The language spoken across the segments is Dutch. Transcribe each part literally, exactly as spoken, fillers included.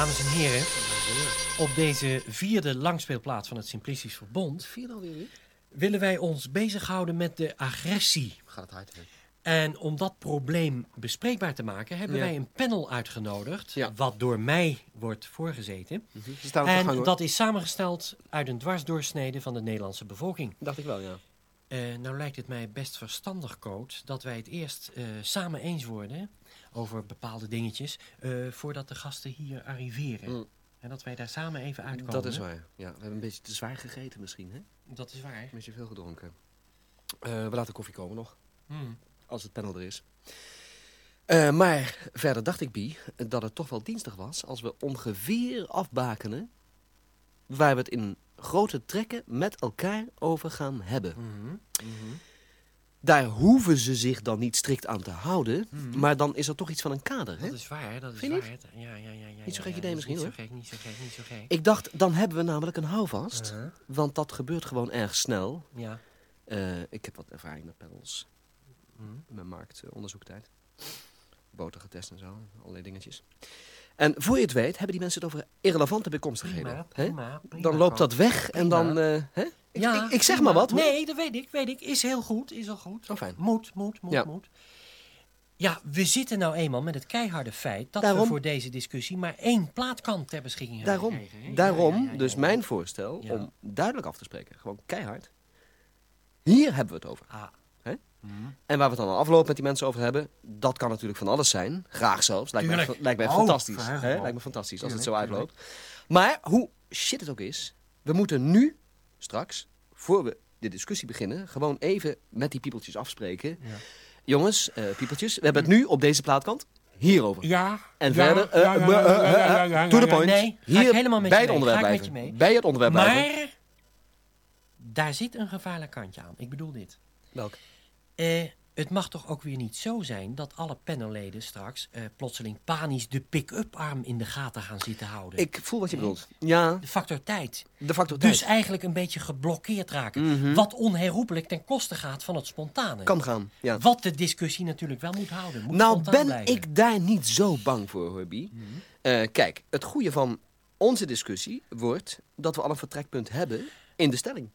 Dames en heren, op deze vierde langspeelplaats van het Simplistisch Verbond Vierde alweer niet? willen wij ons bezighouden met de agressie. Gaat het hard, hè? En om dat probleem bespreekbaar te maken, hebben Ja. wij een panel uitgenodigd, Ja. wat door mij wordt voorgezeten. Mm-hmm. Ze staan op de gang, En hoor. dat is samengesteld uit een dwarsdoorsnede van de Nederlandse bevolking. Dacht ik wel, ja. Uh, nou lijkt het mij best verstandig, coach, dat wij het eerst uh, samen eens worden over bepaalde dingetjes, uh, voordat de gasten hier arriveren. Mm. En dat wij daar samen even uitkomen. Dat is waar. Ja, we hebben een beetje te zwaar gegeten misschien, hè? Dat is waar. Een beetje veel gedronken. Uh, we laten koffie komen nog. Mm. Als het panel er is. Uh, maar verder dacht ik, Bie, dat het toch wel dienstig was als we ongeveer afbakenen waar we het in grote trekken met elkaar over gaan hebben. Mm-hmm. Mm-hmm. Daar hoeven ze zich dan niet strikt aan te houden, Mm-hmm. maar dan is er toch iets van een kader, hè? Dat is waar, dat is Vind je waar. Ja, ja, ja, ja, Niet zo ja, gek ja, idee misschien, niet hoor. Zo gek, niet zo gek, niet zo gek. Ik dacht, dan hebben we namelijk een houvast, Uh-huh. want dat gebeurt gewoon erg snel. Ja. Uh, ik heb wat ervaring met panels. Mm. Mijn marktonderzoektijd. Boter getest en zo, allerlei dingetjes. En voor je het weet, hebben die mensen het over irrelevante bijkomstigheden. Prima, hè? prima, prima, Dan loopt dat weg en Prima. dan... Uh, hè? Ik, Ja, ik, ik zeg prima. maar wat, hoor. Nee, dat weet ik, weet ik. Is heel goed, is al goed. Oh, fijn. Moet, moet, moet, Ja. moet. Ja, we zitten nou eenmaal met het keiharde feit dat Daarom. we voor deze discussie maar één plaatkant ter beschikking hebben Daarom, gekregen. hè? daarom Ja, ja, ja, ja, dus ja. mijn voorstel Ja. om duidelijk af te spreken. Gewoon keihard. Hier hebben we het over. Ah. Hè? Mm. En waar we het dan afloop met die mensen over hebben, dat kan natuurlijk van alles zijn. Graag zelfs. Lijkt mij, Tuurlijk. lijkt mij Oh, fantastisch. verheug me Hè? op. Lijkt me fantastisch als het zo Tuurlijk, uitloopt. Maar hoe shit het ook is, we moeten nu, straks, voor we de discussie beginnen, gewoon even met die piepeltjes afspreken. Ja. Jongens, uh, piepeltjes, we hebben het nu op deze plaatkant hierover. Ja. En ja, verder, uh, ja, ja, uh, ja, uh, ja, ja, ja, to the ja, point. Nee, ga Hier ik helemaal met bij je het mee. onderwerp Ga ik met blijven. je mee. Bij het onderwerp blijven. Maar daar zit een gevaarlijk kantje aan. Ik bedoel dit. Welk? Eh, het mag toch ook weer niet zo zijn dat alle panelleden straks eh, plotseling panisch de pick-up arm in de gaten gaan zitten houden. Ik voel wat je bedoelt. Ja, De factor tijd. de factor Dus tijd. eigenlijk een beetje geblokkeerd raken. Mhm. Wat onherroepelijk ten koste gaat van het spontane. Kan gaan, ja. Wat de discussie natuurlijk wel moet houden. Moet Nou spontaan ben blijven. ik daar niet zo bang voor, hoor, Bie. Mhm. Uh, kijk, het goede van onze discussie wordt dat we al een vertrekpunt hebben in de stelling.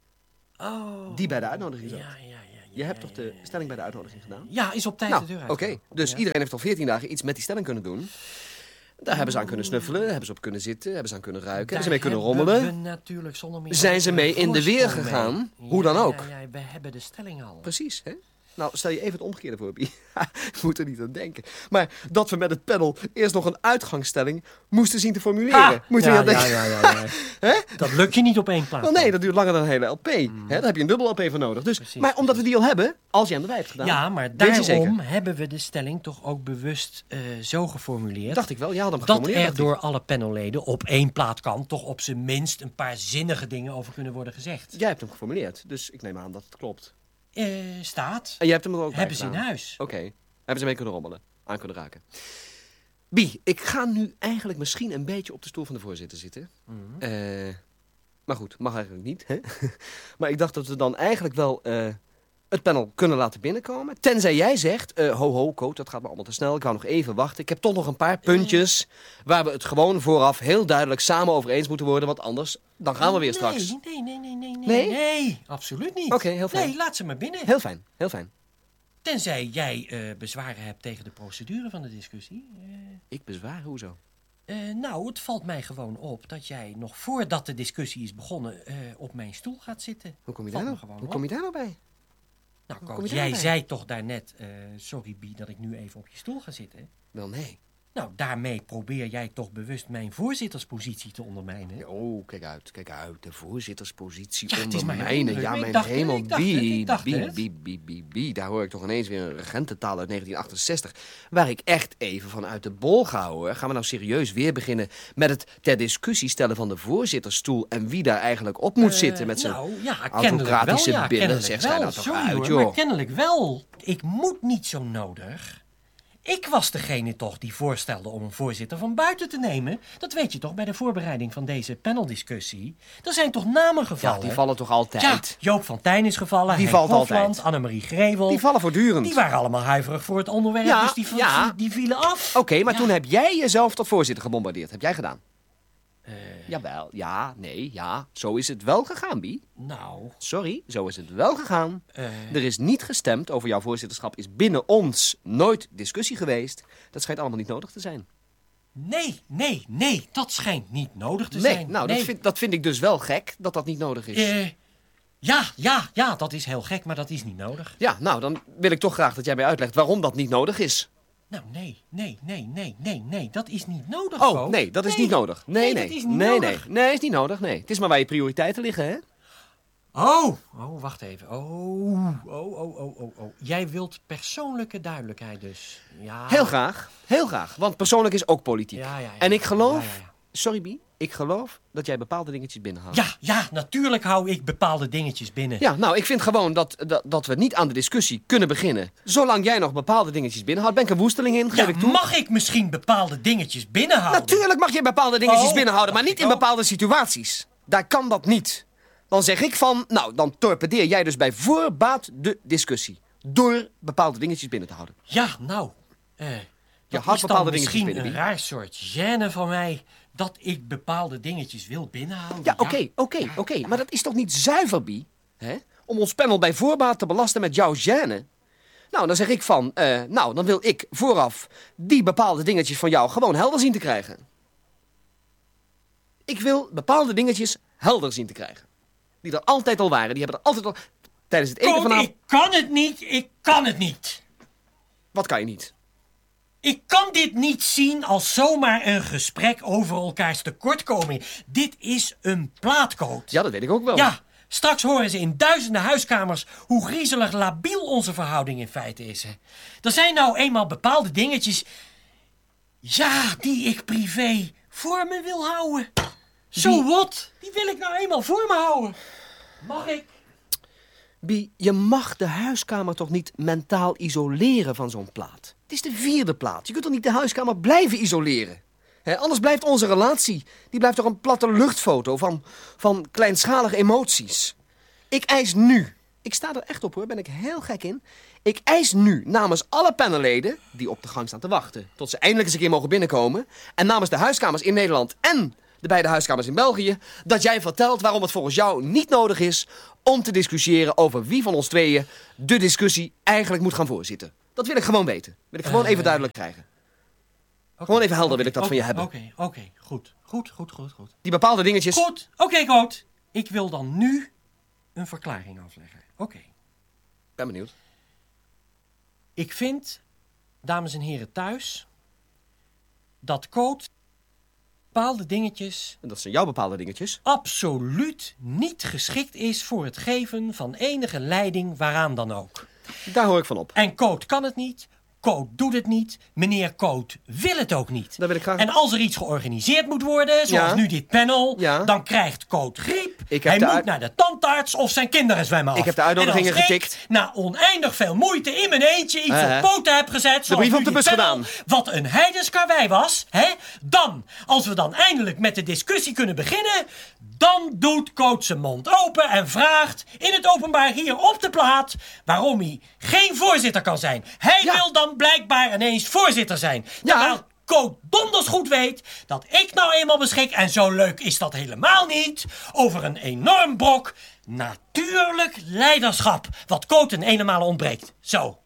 Oh. Die bij de uitnodiging zat. Ja, ja, ja. ja Je hebt ja, toch ja, de ja, ja. stelling bij de uitnodiging gedaan? Ja, is op tijd Nou, de deur oké. uitgegaan. Dus Ja. iedereen heeft al veertien dagen iets met die stelling kunnen doen. Daar hebben ze aan kunnen snuffelen, hebben ze op kunnen zitten, hebben ze aan kunnen ruiken, hebben ze mee kunnen rommelen. Daar hebben we natuurlijk zonder meer Zijn ze mee in de weer voorsprong gegaan, mee. hoe dan Ja, ook. Ja, ja, we hebben de stelling al. Precies, hè? Nou, stel je even het omgekeerde voor, Bie. Ik moet er niet aan denken. Maar dat we met het panel eerst nog een uitgangsstelling moesten zien te formuleren. Ha! Moeten ja, we niet aan ja, denken? ja, ja, ja. Hè? Dat lukt je niet op één plaats. Wel nee, dat duurt langer dan een hele L P. Hè? Daar heb je een dubbel L P voor nodig. Dus, Precies, maar omdat we die al hebben, als je hem erbij hebt gedaan. Ja, maar weet je daarom zeker. hebben we de stelling toch ook bewust uh, zo geformuleerd. Dacht ik wel, je had hem dat geformuleerd. er dacht ik. door alle panelleden op één plaatkant toch op zijn minst een paar zinnige dingen over kunnen worden gezegd. Jij hebt hem geformuleerd, dus ik neem aan dat het klopt. Uh, staat. En jij hebt hem er ook bij Hebben ze in gedaan. huis. Oké, hebben ze mee kunnen rommelen, aan kunnen raken. Bie, ik ga nu eigenlijk misschien een beetje op de stoel van de voorzitter zitten. Mhm. Eh, maar goed, mag eigenlijk niet. Hè? Maar ik dacht dat we dan eigenlijk wel eh, het panel kunnen laten binnenkomen. Tenzij jij zegt, eh, ho ho, Coot, dat gaat me allemaal te snel. Ik wou nog even wachten. Ik heb toch nog een paar puntjes waar we het gewoon vooraf heel duidelijk samen over eens moeten worden. Want anders, dan gaan we weer straks. Nee, nee, nee, nee, nee, nee. Nee? Nee, absoluut niet. Oké, heel fijn. Nee, laat ze maar binnen. Heel fijn, heel fijn. Tenzij jij uh, bezwaren hebt tegen de procedure van de discussie. Uh, Ik bezwaar, hoezo? uh, nou, het valt mij gewoon op dat jij nog voordat de discussie is begonnen uh, op mijn stoel gaat zitten. Hoe kom je Valt daar me nou, gewoon hoe op. kom je daar nou bij? Nou, Hoe Koos, kom je jij daarbij? zei toch daarnet, uh, sorry Bie, dat ik nu even op je stoel ga zitten. Wel, nee. Nou, daarmee probeer jij toch bewust mijn voorzitterspositie te ondermijnen. Oh, kijk uit, kijk uit. De voorzitterspositie Ja, het is mijn ondermijnen. indruk. Ja, Ik mijn dacht het, hemel. ik dacht het, Bie, ik dacht bie, het. bie, bie, bie, bie. Daar hoor ik toch ineens weer een regententaal uit negentien achtenzestig. Waar ik echt even van uit de bol ga, hoor. Gaan we nou serieus weer beginnen met het ter discussie stellen van de voorzittersstoel en wie daar eigenlijk op moet Uh, zitten met zijn nou, ja, kennelijk autocratische wel, ja, billen. kennelijk Zeg, wel. schijn nou toch Sorry, uit, hoor, joh. maar kennelijk wel. Ik moet niet zo nodig. Ik was degene toch die voorstelde om een voorzitter van buiten te nemen. Dat weet je toch bij de voorbereiding van deze paneldiscussie. Er zijn toch namen gevallen? Ja, die vallen toch altijd? Ja, Joop van Tijn is gevallen, Die Henk valt Hofland, altijd. Annemarie Grevel. Die vallen voortdurend. Die waren allemaal huiverig voor het onderwerp, Ja, dus die, v- ja. die vielen af. Oké, okay, maar Ja. toen heb jij jezelf tot voorzitter gebombardeerd. Heb jij gedaan? Uh, Jawel, ja, nee, ja. Zo is het wel gegaan, Bie. nou... Sorry, zo is het wel gegaan. Uh, Er is niet gestemd over jouw voorzitterschap. Is binnen ons nooit discussie geweest. Dat schijnt allemaal niet nodig te zijn. nee, nee, nee. Dat schijnt niet nodig te Nee, zijn. nou, nee. Dat, vind, dat vind ik dus wel gek, dat dat niet nodig is. Uh, ja, ja, ja, dat is heel gek, maar dat is niet nodig. Ja, nou, dan wil ik toch graag dat jij mij uitlegt waarom dat niet nodig is. Nou, nee, nee, nee, nee, nee, nee. Dat is niet nodig, Oh, Koot. nee, dat is Nee. niet nodig. Nee, Nee, nee. dat is niet nee, nodig. nee. Nee, is niet nodig, nee. Het is maar waar je prioriteiten liggen, hè? Oh, oh, wacht even. Oh, oh, oh, oh, oh, oh. Jij wilt persoonlijke duidelijkheid dus. Ja. Heel graag, heel graag. Want persoonlijk is ook politiek. Ja, ja, ja. En ik geloof, Ja, ja, ja. sorry Bie, ik geloof dat jij bepaalde dingetjes binnenhoudt. Ja, ja, natuurlijk hou ik bepaalde dingetjes binnen. Ja, nou, ik vind gewoon dat, dat, dat we niet aan de discussie kunnen beginnen. Zolang jij nog bepaalde dingetjes binnenhoudt, ben ik een woesteling in, geef Ja, ik toe. mag ik misschien bepaalde dingetjes binnenhouden? Natuurlijk mag je bepaalde dingetjes Oh, binnenhouden, maar dacht niet ik in ook. bepaalde situaties. Daar kan dat niet. Dan zeg ik van, nou, dan torpedeer jij dus bij voorbaat de discussie. Door bepaalde dingetjes binnen te houden. Ja, nou. Eh, dat houdt is bepaalde dan dingetjes misschien binnen, een Bie. raar soort gêne van mij dat ik bepaalde dingetjes wil binnenhouden. Ja, oké, oké, oké. Maar dat is toch niet zuiver, Bie? Hè? Om ons panel bij voorbaat te belasten met jouw gêne? Nou, dan zeg ik van, eh, nou, dan wil ik vooraf die bepaalde dingetjes van jou gewoon helder zien te krijgen. Ik wil bepaalde dingetjes helder zien te krijgen. Die er altijd al waren. Die hebben er altijd al... Tijdens het eten Koot, vanavond... ik kan het niet, ik kan het niet. Wat kan je niet? Ik kan dit niet zien als zomaar een gesprek over elkaars tekortkoming. Dit is een plaatcode. Ja, dat weet ik ook wel. Ja, straks horen ze in duizenden huiskamers hoe griezelig labiel onze verhouding in feite is. Hè. Er zijn nou eenmaal bepaalde dingetjes, ja, die ik privé voor me wil houden. Zo Die- wat? Die wil ik nou eenmaal voor me houden. Mag ik? Bie, je mag de huiskamer toch niet mentaal isoleren van zo'n plaat? Het is de vierde plaat. Je kunt toch niet de huiskamer blijven isoleren? Hè, anders blijft onze relatie, die blijft toch een platte luchtfoto van, van kleinschalige emoties. Ik eis nu, ik sta er echt op hoor, ben ik heel gek in. Ik eis nu namens alle panelleden die op de gang staan te wachten, tot ze eindelijk eens een keer mogen binnenkomen, en namens de huiskamers in Nederland en de beide huiskamers in België, dat jij vertelt waarom het volgens jou niet nodig is om te discussiëren over wie van ons tweeën de discussie eigenlijk moet gaan voorzitten. Dat wil ik gewoon weten. Wil ik gewoon Eh, even duidelijk krijgen. Okay, Gewoon even helder wil ik dat oké, van je hebben. Oké, oké, goed. Goed, goed, goed, goed. Die bepaalde dingetjes... Goed, oké, goed. Ik wil dan nu een verklaring afleggen. Oké. Ben benieuwd. Ik vind, dames en heren thuis, dat Koot bepaalde dingetjes En dat zijn jouw bepaalde dingetjes. absoluut niet geschikt is voor het geven van enige leiding waaraan dan ook. Daar hoor ik van op. En Koot kan het niet, Koot doet het niet, meneer Koot wil het ook niet. Daar wil ik graag... En als er iets georganiseerd moet worden, zoals Ja. nu dit panel, Ja. dan krijgt Koot griep. Ik heb Hij de moet uit- naar de tandarts of zijn kinderen zwemmen af. Ik heb de uitnodigingen en als getikt. ik na oneindig veel moeite in mijn eentje iets Eh, op poten heb gezet, zoals brief nu op de dit bus panel, gedaan. wat een heidens karwei was, hè? Dan, als we dan eindelijk met de discussie kunnen beginnen, dan doet Koot zijn mond open en vraagt in het openbaar hier op de plaat waarom hij geen voorzitter kan zijn. Hij Ja. wil dan blijkbaar ineens voorzitter zijn. Ja. Terwijl Koot donders goed weet dat ik nou eenmaal beschik, en zo leuk is dat helemaal niet, over een enorm brok natuurlijk leiderschap, wat Koot een eenmaal ontbreekt. Zo.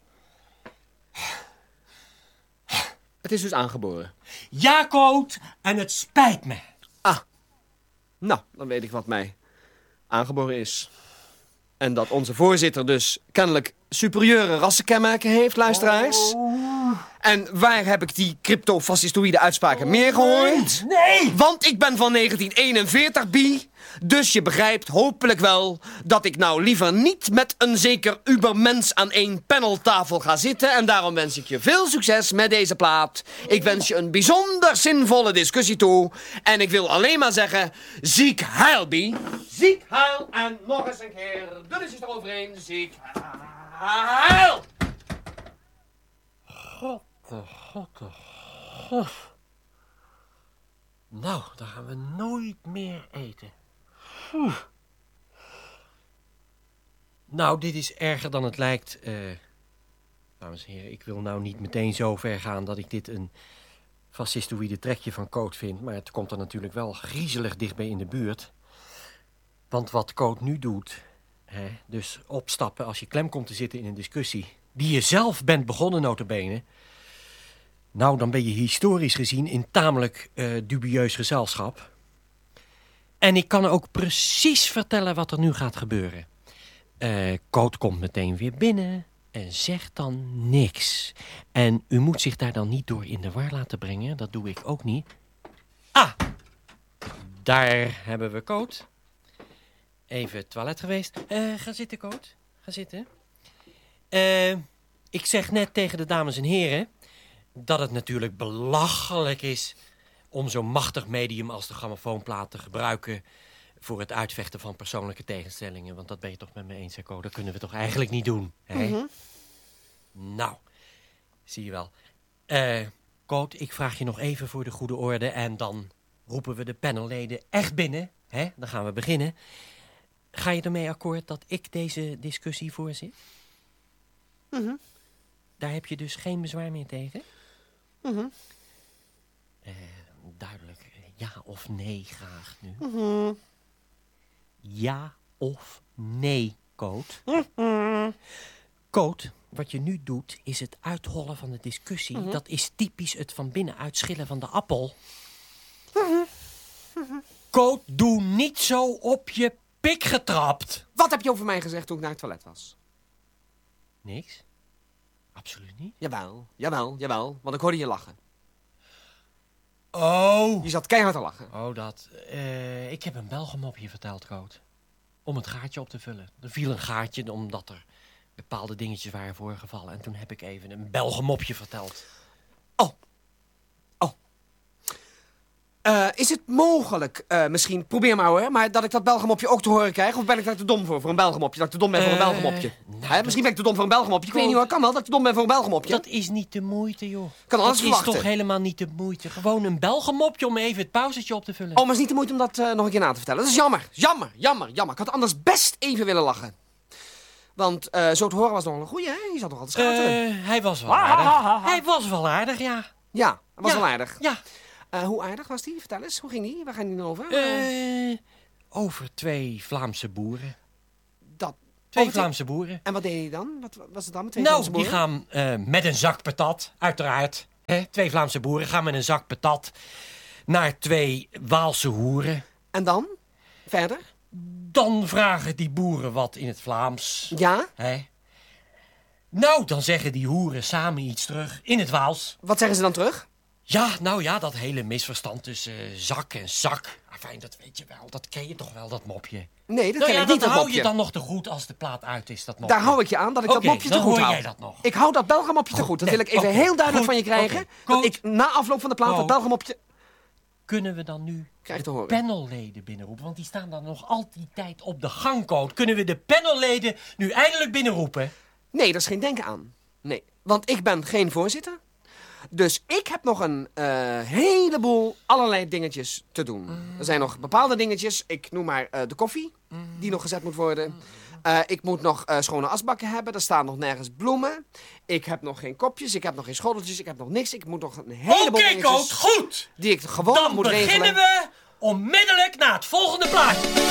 Het is dus aangeboren. Ja, Koot, en het spijt me. Ah. Nou, dan weet ik wat mij aangeboren is. En dat onze voorzitter dus kennelijk superieure rassenkenmerken heeft, luisteraars. En waar heb ik die cryptofascistoïde uitspraken meer gehoord? Nee! Want ik ben van negentien eenenveertig, Bie. Dus je begrijpt hopelijk wel dat ik nou liever niet met een zeker ubermens aan één paneltafel ga zitten. En daarom wens ik je veel succes met deze plaat. Ik wens je een bijzonder zinvolle discussie toe. En ik wil alleen maar zeggen, ziek heil, Bie. Ziek heil en nog eens een keer. Doe eens eroverheen. Ziek heil. God. oh god, oh god. Nou, dan gaan we nooit meer eten. Oeh. Nou, dit is erger dan het lijkt. Uh, dames en heren, ik wil nou niet meteen zo ver gaan dat ik dit een fascistoïde trekje van Coot vind. Maar het komt er natuurlijk wel griezelig dichtbij in de buurt. Want wat Coot nu doet, hè, dus opstappen als je klem komt te zitten in een discussie die je zelf bent begonnen, nota bene. Nou, dan ben je historisch gezien in tamelijk uh, dubieus gezelschap. En ik kan ook precies vertellen wat er nu gaat gebeuren. Uh, Coot komt meteen weer binnen en zegt dan niks. En u moet zich daar dan niet door in de war laten brengen. Dat doe ik ook niet. Ah, daar hebben we Coot. Even het toilet geweest. Uh, ga zitten, Coot. Ga zitten. Uh, ik zeg net tegen de dames en heren dat het natuurlijk belachelijk is om zo'n machtig medium als de grammofoonplaat te gebruiken voor het uitvechten van persoonlijke tegenstellingen. Want dat ben je toch met me eens, hè, Coot? Dat kunnen we toch eigenlijk niet doen, hè? Mm-hmm. Nou, zie je wel. Uh, Coot, ik vraag je nog even voor de goede orde en dan roepen we de panelleden echt binnen, hè? Dan gaan we beginnen. Ga je ermee akkoord dat ik deze discussie voorzit? Mm-hmm. Daar heb je dus geen bezwaar meer tegen? Mm-hmm. Uh, duidelijk. Ja of nee graag nu. Mm-hmm. Ja of nee, Coot? Mm-hmm. Coot, wat je nu doet is het uithollen van de discussie. Mm-hmm. Dat is typisch het van binnenuit schillen van de appel. Mm-hmm. Mm-hmm. Coot, doe niet zo op je pik getrapt. Wat heb je over mij gezegd toen ik naar het toilet was? Niks. Absoluut niet. Jawel, jawel, jawel. Want ik hoorde je lachen. Oh. Je zat keihard te lachen. Oh, dat. Uh, ik heb een Belgenmopje verteld, Coot. Om het gaatje op te vullen. Er viel een gaatje omdat er bepaalde dingetjes waren voorgevallen. En toen heb ik even een Belgenmopje verteld. Oh. Oh. Uh, is het mogelijk, uh, misschien, probeer maar hoor, maar dat ik dat Belgenmopje ook te horen krijg? Of ben ik daar te dom voor, voor een Belgenmopje? Dat ik te dom ben voor een uh, Belgenmopje? Nou, Hè, misschien ben ik te dom voor een Belgenmopje. Ik weet niet hoor, kan wel dat ik te dom ben voor een Belgenmopje. Dat is niet de moeite, joh. Kan alles dat verwachten. is toch helemaal niet de moeite. Gewoon een Belgenmopje om even het pauzetje op te vullen. Oh, maar het is niet de moeite om dat uh, nog een keer na te vertellen. Dat is jammer, jammer, jammer, jammer. Ik had anders best even willen lachen. Want uh, zo te horen was nog een goeie, hè? Je zat nog altijd schateren. Uh, hij was wel aardig. Hij was wel aardig, ja. Ja, hij was ja. wel aardig. Ja. Uh, hoe aardig was die? Vertel eens, hoe ging die? Waar gaan die nou over? Uh, over twee Vlaamse boeren. Dat, twee Vlaamse boeren. En wat deed hij dan? Wat was het dan met twee nou, Vlaamse boeren? Nou, die gaan uh, met een zak patat, uiteraard. Hè? Twee Vlaamse boeren gaan met een zak patat naar twee Waalse hoeren. En dan? Verder? Dan vragen die boeren wat in het Vlaams. Ja? Hè? Nou, dan zeggen die hoeren samen iets terug in het Waals. Wat zeggen ze dan terug? Ja, nou ja, dat hele misverstand tussen uh, zak en zak. Enfin, dat weet je wel, dat ken je toch wel, dat mopje. Nee, dat nou ken ja, ik niet, dat dat hou mopje. je dan nog te goed als de plaat uit is, dat mopje. Daar hou ik je aan, dat ik okay, dat mopje te goed hou. hou. Jij dat nog. Ik hou dat Belgenmopje te goed. Dat nee, wil ik even okay, heel duidelijk goed, van je krijgen. Okay, dat ik na afloop van de plaat oh. dat Belgenmopje... Kunnen we dan nu Krijg te horen. panelleden binnenroepen? Want die staan dan nog al die tijd op de gangcode. Kunnen we de panelleden nu eindelijk binnenroepen? Nee, daar is geen denken aan. Nee, want ik ben geen voorzitter. Dus ik heb nog een uh, heleboel allerlei dingetjes te doen. Mm. Er zijn nog bepaalde dingetjes. Ik noem maar uh, de koffie, mm. die nog gezet moet worden. Uh, ik moet nog uh, schone asbakken hebben. Er staan nog nergens bloemen. Ik heb nog geen kopjes. Ik heb nog geen schoteltjes. Ik heb nog niks. Ik moet nog een heleboel okay, dingetjes... Oké, Coot, goed! Die ik gewoon Dan moet regelen. Dan beginnen we onmiddellijk na het volgende plaatje.